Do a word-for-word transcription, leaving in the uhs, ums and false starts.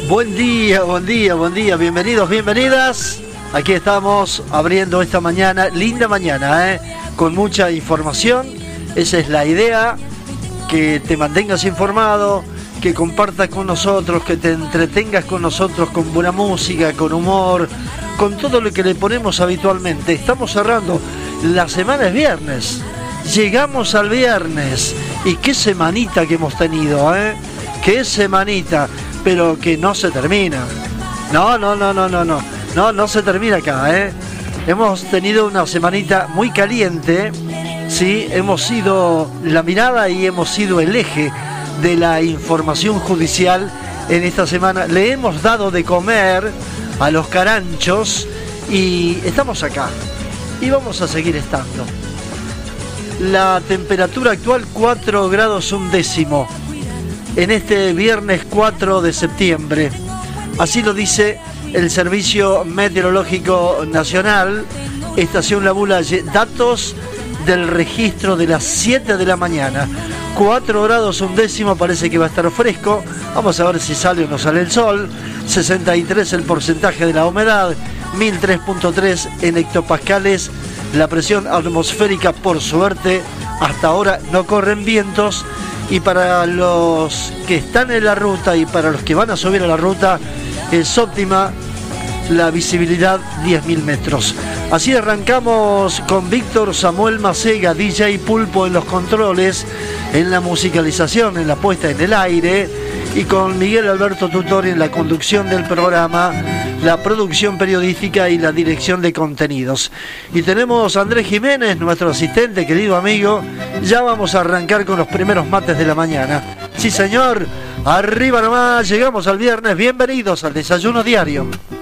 Buen día, buen día, buen día, bienvenidos, bienvenidas. Aquí estamos abriendo esta mañana, linda mañana, ¿eh? Con mucha información. Esa es la idea, que te mantengas informado, que compartas con nosotros, que te entretengas con nosotros con buena música, con humor, con todo lo que le ponemos habitualmente. Estamos cerrando, la semana es viernes, llegamos al viernes y qué semanita que hemos tenido, ¿eh? Qué semanita, pero que no se termina. No, no, no, no, no, no, no, no se termina acá, ¿eh? Hemos tenido una semanita muy caliente, sí, hemos sido la mirada y hemos sido el eje de la información judicial en esta semana. Le hemos dado de comer a los caranchos y estamos acá y vamos a seguir estando. La temperatura actual cuatro grados un décimo en este viernes cuatro de septiembre. Así lo dice el Servicio Meteorológico Nacional, Estación La Bula, datos del registro de las siete de la mañana. cuatro grados un décimo, parece que va a estar fresco. Vamos a ver si sale o no sale el sol. sesenta y tres el porcentaje de la humedad, mil tres punto tres en hectopascales. La presión atmosférica, por suerte, hasta ahora no corren vientos. Y para los que están en la ruta y para los que van a subir a la ruta, es óptima la visibilidad, diez mil metros. Así arrancamos con Víctor Samuel Macega, D J Pulpo en los controles, en la musicalización, en la puesta en el aire, y con Miguel Alberto Tutori en la conducción del programa, la producción periodística y la dirección de contenidos. Y tenemos a Andrés Jiménez, nuestro asistente, querido amigo. Ya vamos a arrancar con los primeros mates de la mañana. Sí, señor, arriba nomás, llegamos al viernes. Bienvenidos al Desayuno Diario.